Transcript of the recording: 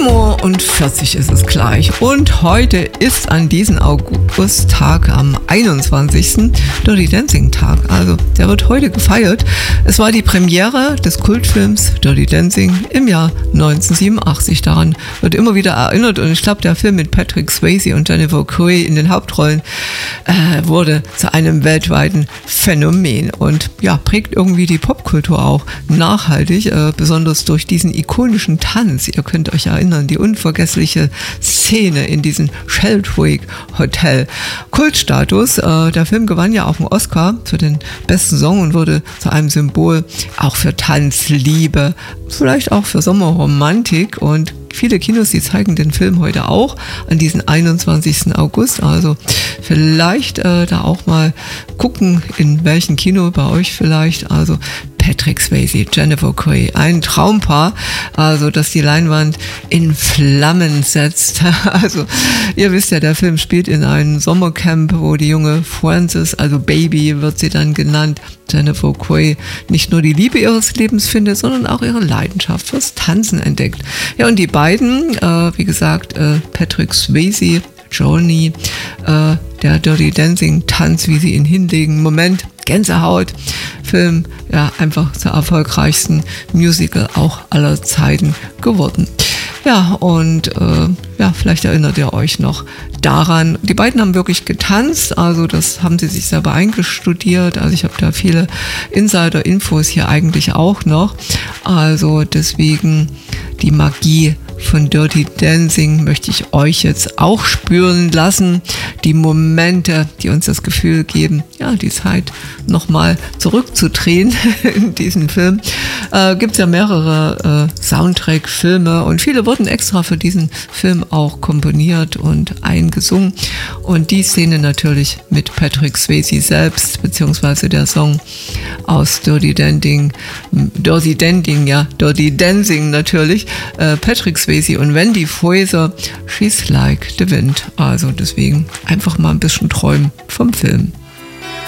7:40 ist es gleich und heute ist an diesem Augusttag am 21. Dirty Dancing Tag, also der wird heute gefeiert. Es war die Premiere des Kultfilms Dirty Dancing im Jahr 1987. Daran wird immer wieder erinnert und ich glaube, der Film mit Patrick Swayze und Jennifer Grey in den Hauptrollen wurde zu einem weltweiten Phänomen und ja, prägt irgendwie die Popkultur auch nachhaltig, besonders durch diesen ikonischen Tanz. Ihr könnt euch erinnern, die unvergessliche Szene in diesem Sheldrake Hotel. Kultstatus, der Film gewann ja auch einen Oscar für den besten Song und wurde zu einem Symbol auch für Tanzliebe, vielleicht auch für Sommerromantik und viele Kinos, die zeigen den Film heute auch an diesem 21. August. Also vielleicht da auch mal gucken, in welchem Kino bei euch vielleicht. Also Patrick Swayze, Jennifer Grey, ein Traumpaar, also das die Leinwand in Flammen setzt. Also ihr wisst ja, der Film spielt in einem Sommercamp, wo die junge Frances, also Baby wird sie dann genannt, Jennifer Grey, nicht nur die Liebe ihres Lebens findet, sondern auch ihre Leidenschaft fürs Tanzen entdeckt. Ja, und die beiden, wie gesagt, Patrick Swayze, Johnny, der Dirty Dancing Tanz, wie sie ihn hinlegen, Moment, Gänsehaut, Film, ja, einfach zur erfolgreichsten Musical auch aller Zeiten geworden. Ja, und ja, vielleicht erinnert ihr euch noch daran. Die beiden haben wirklich getanzt, also das haben sie sich selber eingestudiert. Also ich habe da viele Insider-Infos hier eigentlich auch noch. Also deswegen die Magie von Dirty Dancing möchte ich euch jetzt auch spüren lassen. Die Momente, die uns das Gefühl geben, ja, die Zeit nochmal zurückzudrehen in diesem Film. Gibt es ja mehrere Soundtrack-Filme und viele wurden extra für diesen Film auch komponiert und eingesungen. Und die Szene natürlich mit Patrick Swayze selbst, beziehungsweise der Song aus Dirty Dancing natürlich. Patrick Swayze und Wendy Fraser, She's Like the Wind. Also deswegen einfach mal ein bisschen träumen vom Film.